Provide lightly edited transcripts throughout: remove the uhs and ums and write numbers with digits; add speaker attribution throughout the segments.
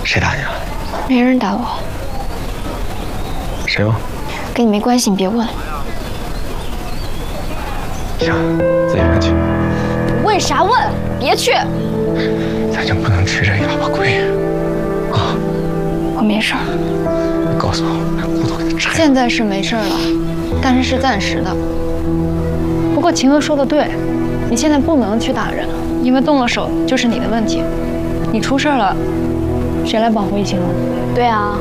Speaker 1: 谁打你了？
Speaker 2: 没人打我。
Speaker 1: 谁吗？
Speaker 2: 跟你没关系，你别问。
Speaker 1: 行，自己问去。
Speaker 2: 问啥问？别去。
Speaker 1: 咱就不能吃这哑巴亏啊！
Speaker 2: 我没事儿。
Speaker 1: 你告诉我，把骨头给它拆。
Speaker 2: 现在是没事了，但是是暂时的。不过秦娥说的对，你现在不能去打人，因为动了手就是你的问题。你出事了，谁来保护易晴娥？对啊。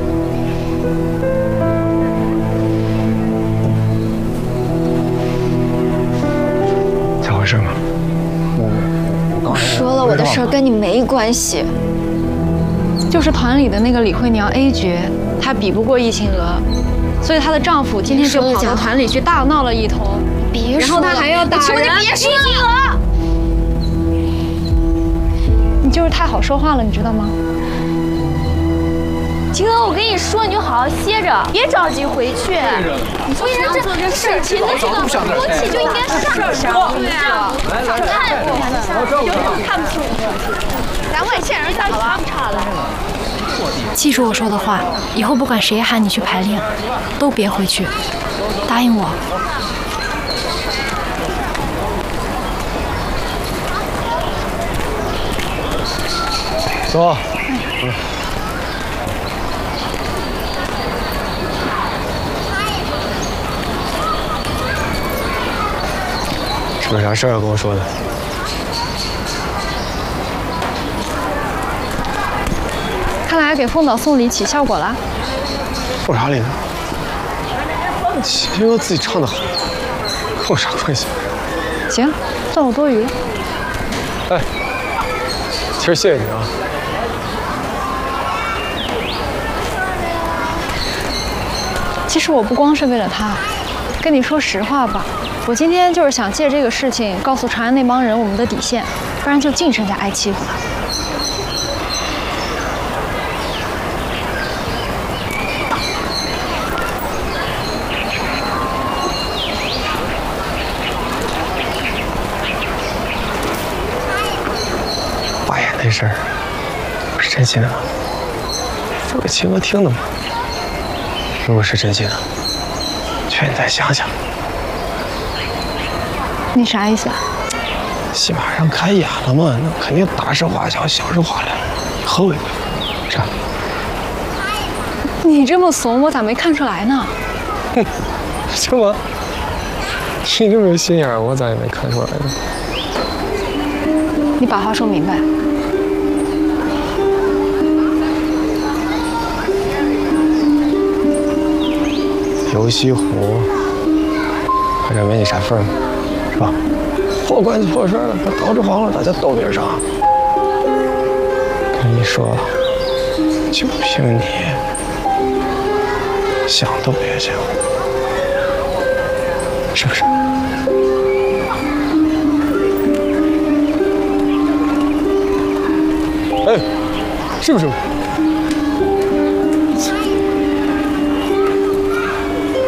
Speaker 1: 咋回事吗？
Speaker 2: 我说了，我的事儿跟你没关系。就是团里的那个李慧娘 A 角，她比不过易晴娥，所以她的丈夫今天就跑到团里去大闹了一通。别说了，然后他还要打人。你别说了，你就是太好说话了，你知道吗？
Speaker 3: 晴娥，我跟你说，你就好好歇着，别着急回去。所以这事情的这个锅气就应该上升。对啊，看不起我，咱外县人到底差不差了？
Speaker 4: 记住我说的话，以后不管谁喊你去排练，都别回去，答应我。
Speaker 1: 走。是不是啥事儿要跟我说的？
Speaker 2: 看来给凤岛送礼起效果了。
Speaker 1: 送啥礼呢？秦娥自己唱的好，跟我啥关系？
Speaker 2: 行，算我多余了。
Speaker 1: 哎，其实谢谢你啊。
Speaker 2: 其实我不光是为了他，跟你说实话吧，我今天就是想借这个事情告诉长安那帮人我们的底线，不然就净剩下挨欺负了。
Speaker 1: 大爷那事儿，我是真心的吗？说给秦娥听的吗？如果是真心的，劝你再想想。
Speaker 2: 你啥意思啊？
Speaker 1: 戏马上开演了嘛，那肯定大事化小，小事化了，和我一回。这，
Speaker 2: 你这么怂，我咋没看出来呢？
Speaker 1: 哼，是吗？你这么有心眼儿，我咋也没看出来呢？
Speaker 2: 你把话说明白。
Speaker 1: 游西湖，好像没你啥份儿嘛，是吧？破罐子破摔了，把刀子黄了，大家都别上。跟你说，就凭你，想都别想，是不是？哎，是不是？